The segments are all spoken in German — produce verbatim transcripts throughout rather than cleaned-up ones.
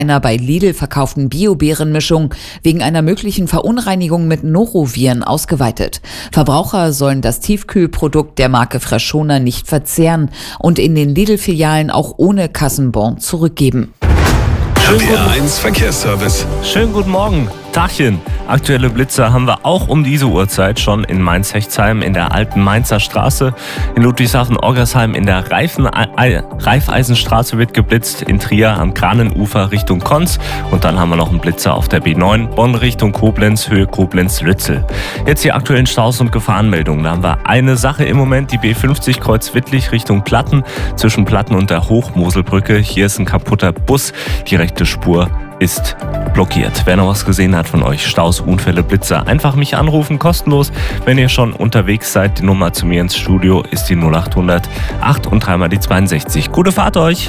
einer bei Lidl verkauften Bio-Beerenmischung wegen einer möglichen Verunreinigung mit Noroviren ausgeweitet. Verbraucher sollen das Tiefkühlprodukt der Marke Freshona nicht verzehren und in den Lidl-Filialen auch ohne Kassenbon zurückgeben. R P R eins Verkehrsservice. Schönen guten Morgen. Tachchen. Aktuelle Blitzer haben wir auch um diese Uhrzeit schon in Mainz-Hechtsheim in der alten Mainzer Straße. In Ludwigshafen-Orgersheim in der Reifen, äh, Raiffeisenstraße wird geblitzt. In Trier am Kranenufer Richtung Konz. Und dann haben wir noch einen Blitzer auf der B neun. Bonn Richtung Koblenz, Höhe Koblenz-Lützel. Jetzt die aktuellen Staus und Gefahrenmeldungen. Da haben wir eine Sache im Moment. Die B fünfzig Kreuz Wittlich Richtung Platten. Zwischen Platten und der Hochmoselbrücke. Hier ist ein kaputter Bus. Die rechte Spur ist blockiert. Wer noch was gesehen hat von euch, Staus, Unfälle, Blitzer, einfach mich anrufen, kostenlos. Wenn ihr schon unterwegs seid, die Nummer zu mir ins Studio ist die null acht hundert acht und dreimal die zweiundsechzig. Gute Fahrt euch!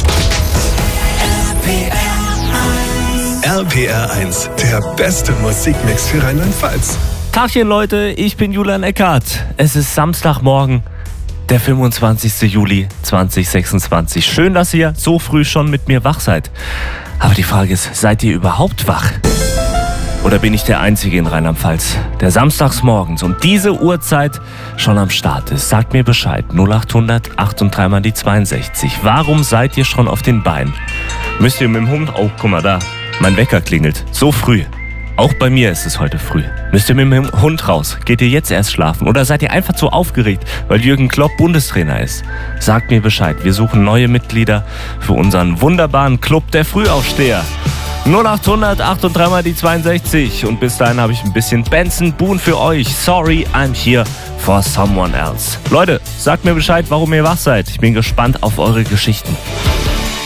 R P R eins, der beste Musikmix für Rheinland-Pfalz. Tagchen Leute, ich bin Julian Eckhardt. Es ist Samstagmorgen, der fünfundzwanzigster Juli zweitausendsechsundzwanzig. Schön, dass ihr so früh schon mit mir wach seid. Aber die Frage ist, seid ihr überhaupt wach? Oder bin ich der Einzige in Rheinland-Pfalz, der samstags morgens um diese Uhrzeit schon am Start ist? Sagt mir Bescheid. null acht hundert acht und dreimal die zweiundsechzig. Warum seid ihr schon auf den Beinen? Müsst ihr mit dem Hund... Oh, guck mal da. Mein Wecker klingelt. So früh. Auch bei mir ist es heute früh. Müsst ihr mit dem Hund raus? Geht ihr jetzt erst schlafen? Oder seid ihr einfach zu aufgeregt, weil Jürgen Klopp Bundestrainer ist? Sagt mir Bescheid. Wir suchen neue Mitglieder für unseren wunderbaren Club der Frühaufsteher. null acht hundert acht und dreimal die zweiundsechzig. Und bis dahin habe ich ein bisschen Benson Boone für euch. Sorry, I'm here for someone else. Leute, sagt mir Bescheid, warum ihr wach seid. Ich bin gespannt auf eure Geschichten.